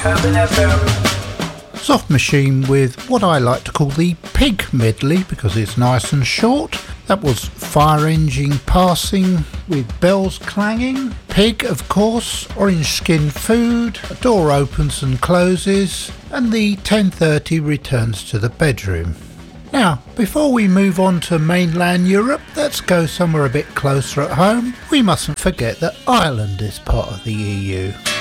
Soft Machine with what I like to call the Pig medley because it's nice and short. That was Fire Engine Passing with Bells Clanging. Pig, of course, Orange Skin Food, a door opens and closes, and the 10:30 returns to the bedroom. Now, before we move on to mainland Europe, let's go somewhere a bit closer at home. We mustn't forget that Ireland is part of the EU.